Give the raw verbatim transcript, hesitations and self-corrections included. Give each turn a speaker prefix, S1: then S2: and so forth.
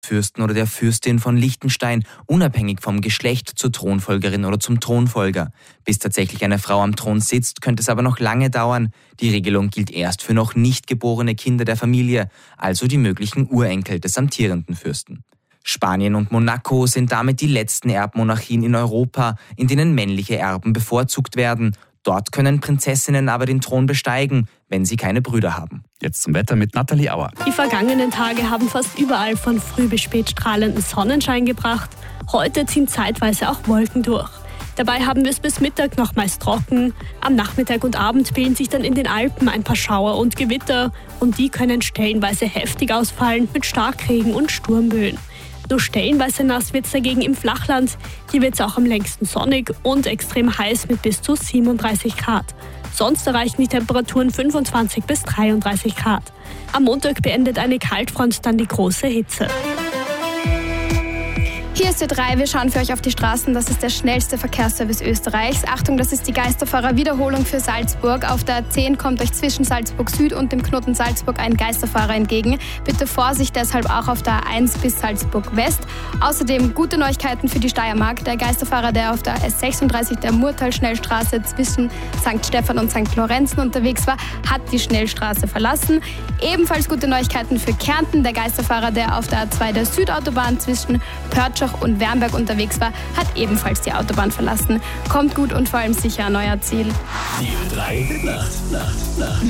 S1: Fürsten oder der Fürstin von Liechtenstein, unabhängig vom Geschlecht, zur Thronfolgerin oder zum Thronfolger. Bis tatsächlich eine Frau am Thron sitzt, könnte es aber noch lange dauern. Die Regelung gilt erst für noch nicht geborene Kinder der Familie, also die möglichen Urenkel des amtierenden Fürsten. Spanien und Monaco sind damit die letzten Erbmonarchien in Europa, in denen männliche Erben bevorzugt werden. Dort können Prinzessinnen aber den Thron besteigen, wenn sie keine Brüder haben.
S2: Jetzt zum Wetter mit Nathalie Auer.
S3: Die vergangenen Tage haben fast überall von früh bis spät strahlenden Sonnenschein gebracht. Heute ziehen zeitweise auch Wolken durch. Dabei haben wir es bis Mittag noch meist trocken. Am Nachmittag und Abend bilden sich dann in den Alpen ein paar Schauer und Gewitter. Und die können stellenweise heftig ausfallen mit Starkregen und Sturmböen. Nur stellenweise nass wird es dagegen im Flachland. Hier wird es auch am längsten sonnig und extrem heiß mit bis zu siebenunddreißig Grad. Sonst erreichen die Temperaturen fünfundzwanzig bis dreiunddreißig Grad. Am Montag beendet eine Kaltfront dann die große Hitze.
S4: Hier ist Ö drei, wir schauen für euch auf die Straßen. Das ist der schnellste Verkehrsservice Österreichs. Achtung, das ist die Geisterfahrer-Wiederholung für Salzburg. Auf der A zehn kommt euch zwischen Salzburg Süd und dem Knoten Salzburg ein Geisterfahrer entgegen. Bitte Vorsicht deshalb auch auf der A eins bis Salzburg West. Außerdem gute Neuigkeiten für die Steiermark. Der Geisterfahrer, der auf der S sechsunddreißig der Murtal-Schnellstraße zwischen Sankt Stephan und Sankt Lorenzen unterwegs war, hat die Schnellstraße verlassen. Ebenfalls gute Neuigkeiten für Kärnten. Der Geisterfahrer, der auf der A zwei der Südautobahn zwischen Pörtschach und Wernberg unterwegs war, hat ebenfalls die Autobahn verlassen. Kommt gut und vor allem sicher an euer Ziel.
S5: Die Ö drei Nacht, Nacht, Nacht.